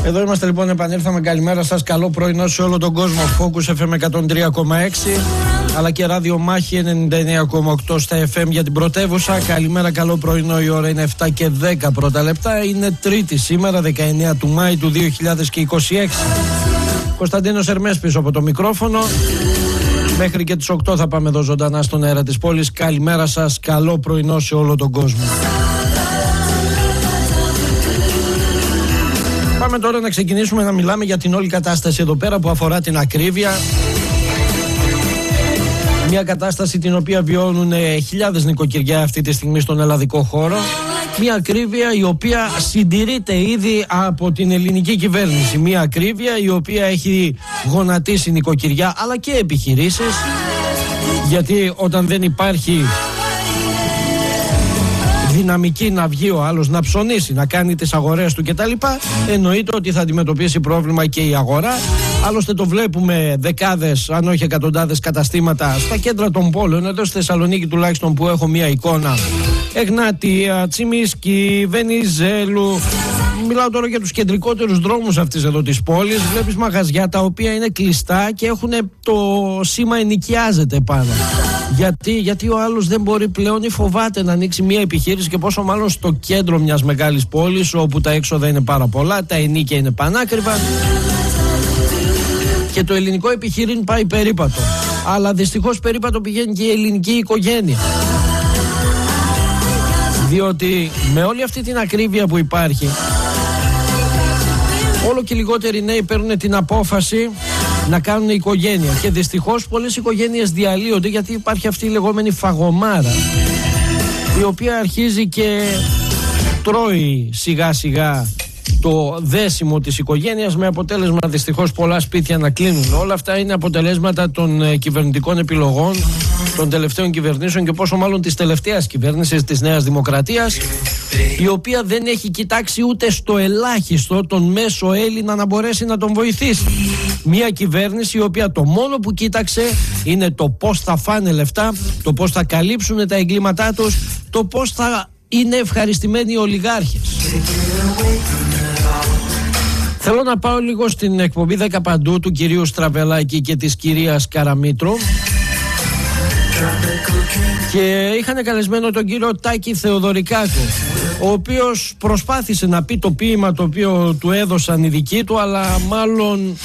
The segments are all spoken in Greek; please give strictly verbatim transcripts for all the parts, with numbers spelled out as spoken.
Εδώ είμαστε λοιπόν, επανήλθαμε. Καλημέρα σας, καλό πρωινό σε όλο τον κόσμο. Focus εφ εμ εκατόν τρία κόμμα έξι αλλά και ράδιο Μάχη ενενήντα εννέα κόμμα οκτώ στα εφ εμ για την πρωτεύουσα. Καλημέρα, καλό πρωινό. Η ώρα είναι εφτά και δέκα πρώτα λεπτά. Είναι Τρίτη σήμερα, δεκαεννέα του Μάη του δύο χιλιάδες είκοσι έξι. Κωνσταντίνος Ερμές πίσω από το μικρόφωνο. Μέχρι και τις οκτώ θα πάμε εδώ ζωντανά στον αέρα της πόλης. Καλημέρα σας, καλό πρωινό σε όλο τον κόσμο. Πάμε τώρα να ξεκινήσουμε να μιλάμε για την όλη κατάσταση εδώ πέρα που αφορά την ακρίβεια. Μια κατάσταση την οποία βιώνουν χιλιάδες νοικοκυριά αυτή τη στιγμή στον ελλαδικό χώρο. Μια ακρίβεια η οποία συντηρείται ήδη από την ελληνική κυβέρνηση. Μια ακρίβεια η οποία έχει γονατίσει νοικοκυριά αλλά και επιχειρήσεις. Γιατί όταν δεν υπάρχει δυναμική να βγει ο άλλος, να ψωνίσει, να κάνει τις αγορές του κτλ., εννοείται ότι θα αντιμετωπίσει πρόβλημα και η αγορά. Άλλωστε το βλέπουμε δεκάδες, αν όχι εκατοντάδες καταστήματα στα κέντρα των πόλεων. Εδώ στη Θεσσαλονίκη τουλάχιστον που έχω μια εικόνα, Εγνατία, Τσιμισκή, Βενιζέλου. Μιλάω τώρα για τους κεντρικότερους δρόμους αυτής εδώ της πόλης. Βλέπεις μαγαζιά τα οποία είναι κλειστά και έχουν το σήμα ενοικιάζεται πάνω. Γιατί, γιατί ο άλλος δεν μπορεί πλέον ή φοβάται να ανοίξει μια επιχείρηση, και πόσο μάλλον στο κέντρο μιας μεγάλης πόλης όπου τα έξοδα είναι πάρα πολλά, τα ενίκια είναι πανάκριβα και το ελληνικό επιχείρημα πάει περίπατο. Αλλά δυστυχώς περίπατο πηγαίνει και η ελληνική οικογένεια. Διότι με όλη αυτή την ακρίβεια που υπάρχει, όλο και λιγότεροι νέοι παίρνουν την απόφαση να κάνουν οικογένεια. Και δυστυχώς πολλές οικογένειες διαλύονται γιατί υπάρχει αυτή η λεγόμενη φαγωμάρα, η οποία αρχίζει και τρώει σιγά σιγά το δέσιμο της οικογένειας, με αποτέλεσμα δυστυχώς πολλά σπίτια να κλείνουν. Όλα αυτά είναι αποτελέσματα των κυβερνητικών επιλογών των τελευταίων κυβερνήσεων και πόσο μάλλον της τελευταίας κυβέρνησης της Νέας Δημοκρατίας, η οποία δεν έχει κοιτάξει ούτε στο ελάχιστο τον μέσο Έλληνα να μπορέσει να τον βοηθήσει. Μια κυβέρνηση η οποία το μόνο που κοίταξε είναι το πώς θα φάνε λεφτά, το πώς θα καλύψουν τα εγκλήματά τους, το πώς θα είναι ευχαριστημένοι οι ολιγάρχες. Θέλω να πάω λίγο στην εκπομπή δέκα παντού του κυρίου Στραβελάκη και της κυρίας Καραμήτρου, και είχαν καλεσμένο τον κύριο Τάκη Θεοδωρικάκο, ο οποίος προσπάθησε να πει το ποίημα το οποίο του έδωσαν οι δικοί του, αλλά μάλλον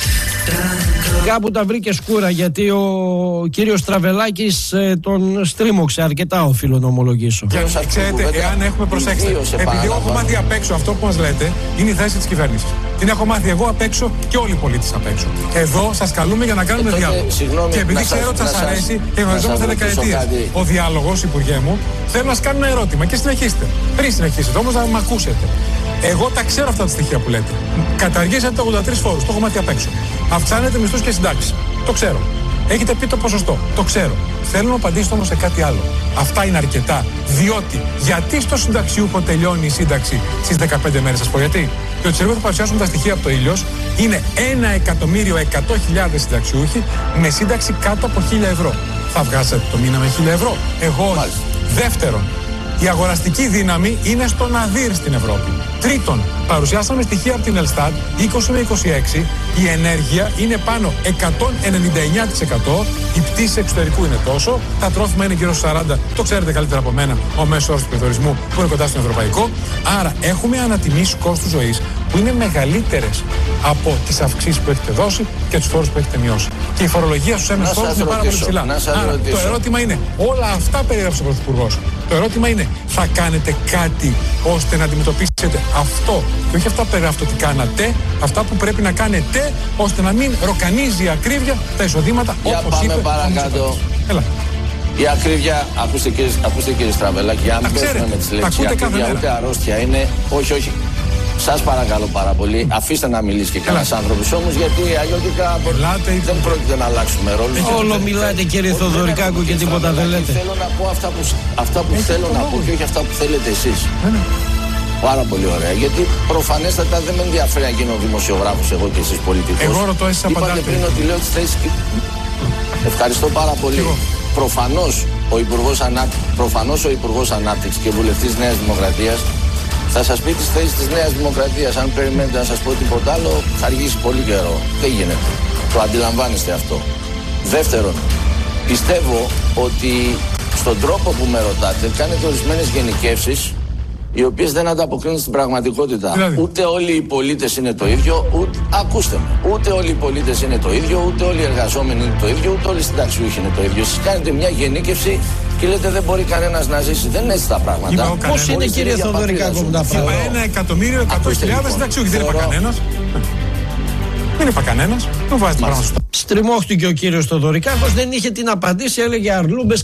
κάπου τα βρήκε σκούρα, γιατί ο κύριος Στραβελάκης ε, τον στρίμωξε αρκετά, οφείλω να ομολογήσω. Και ξέρετε, εάν έχουμε προσέξει, επειδή εγώ έχω μάθει απ' έξω αυτό που μας λέτε, είναι η θέση της κυβέρνησης. Την έχω μάθει εγώ απ' έξω και όλοι οι πολίτες απ' έξω. Εδώ σας καλούμε για να κάνουμε ε, διάλογο. Συγγνώμη, και επειδή ξέρω ότι σας αρέσει και γνωριζόμαστε δεκαετίες ο διάλογος, Υπουργέ μου, θέλω να σας κάνω ένα ερώτημα και συνεχίστε. Πριν συνεχίσετε όμως να με ακούσετε. Εγώ τα ξέρω αυτά τα στοιχεία που λέτε. Καταργήσατε τα ογδόντα τρεις φόρους, το έχω μάθει απ' έξω. Αυξάνετε μισθούς και συντάξεις. Το ξέρω. Έχετε πει το ποσοστό. Το ξέρω. Θέλω να απαντήσετε όμως σε κάτι άλλο. Αυτά είναι αρκετά. Διότι, γιατί στο συνταξιούχο τελειώνει η σύνταξη στις δεκαπέντε μέρες, σας πω γιατί. Διότι σε λίγο θα παρουσιάσουν τα στοιχεία από το Ήλιος. Είναι ένα εκατομμύριο εκατό χιλιάδες συνταξιούχοι με σύνταξη κάτω από χίλια ευρώ. Θα βγάζετε το μήνα με χίλια ευρώ? Εγώ όχι. Δεύτερον, η αγοραστική δύναμη είναι στο ναδύρ στην Ευρώπη. Τρίτον, παρουσιάσαμε στοιχεία από την Ελστάτ είκοσι με είκοσι έξι. Η ενέργεια είναι πάνω εκατόν ενενήντα εννέα τοις εκατό. Η πτήση εξωτερικού είναι τόσο. Τα τρόφιμα είναι γύρω στους σαράντα τοις εκατό. Το ξέρετε καλύτερα από μένα, ο μέσος όρος του πληθωρισμού που είναι κοντά στον ευρωπαϊκό. Άρα έχουμε ανατιμήσεις κόστους ζωής που είναι μεγαλύτερες από τις αυξήσεις που έχετε δώσει και τους φόρους που έχετε μειώσει. Και η φορολογία στους έμεσους φόρους είναι πάρα πολύ ψηλά. Άρα το ερώτημα είναι, όλα αυτά περιγράψε ο Πρωθυπουργός. Το ερώτημα είναι, θα κάνετε κάτι ώστε να αντιμετωπίσετε αυτό και όχι αυτά που περιγράφετε ότι κάνατε, αυτά που πρέπει να κάνετε ώστε να μην ροκανίζει η ακρίβεια τα εισοδήματα όπως είπε. Πάμε παρακάτω. Έλα. Η ακρίβεια, ακούστε κύριε, ακούστε κύριε Στραβελάκη, αν πέσουμε με τις λέξεις, η ακρίβεια ούτε αρρώστια είναι, όχι, όχι. Σας παρακαλώ πάρα πολύ, αφήστε να μιλήσει και κανένας άνθρωπος όμως, γιατί αλλιώτικα δεν πρόκειται να αλλάξουμε ρόλο. Όλο μιλάτε κύριε Θοδωρικάκου και τίποτα δεν λέτε. Θέλω να πω αυτά που, αυτά που θέλω να πω και όχι αυτά που θέλετε εσείς. Πάρα πολύ ωραία, γιατί προφανέστατα δεν με ενδιαφέρει να γίνω δημοσιογράφος εγώ και εσείς πολιτικός. Εγώ ρωτώ, εσείς απαντάτε. Είπατε πριν ότι λέω τις θέσεις. Ευχαριστώ πάρα πολύ. Προφανώς ο Υπουργός Ανάπτυξης, προφανώς ο Υπουργός Ανάπτυξης και βουλευτής Νέας Δημοκρατίας Θα σας πει τις θέσεις της Νέας Δημοκρατίας. Αν περιμένετε να σας πω τίποτα άλλο, θα αργήσει πολύ καιρό. Δεν γίνεται. Το αντιλαμβάνεστε αυτό. Δεύτερον, πιστεύω ότι στον τρόπο που με ρωτάτε κάνετε ορισμένες γενικεύσεις οι οποίες δεν ανταποκρίνουν στην πραγματικότητα. Δηλαδή. Ούτε όλοι οι πολίτες είναι το ίδιο, ούτε, ακούστε με, ούτε όλοι οι πολίτες είναι το ίδιο, ούτε όλοι οι εργαζόμενοι είναι το ίδιο, ούτε όλοι οι συνταξιούχοι είναι το ίδιο. Εσείς κάνετε μια γενίκευση και λέτε δεν μπορεί κανένας να ζήσει. Δεν είναι έτσι τα πράγματα. Πώς είναι, κύριε Θοδωρικάκο, τα πράγματα? Είπα ένα εκατομμύριο εκατό χιλιάδες συνταξιούχοι. Δεν είπα κανένας. Δεν είπα κανένας. Δεν βάζει πράγματα. Στριμώχτηκε ο κύριος Θοδωρικάκος, δεν είχε την απαντήσει, έλεγε αρλούμπες.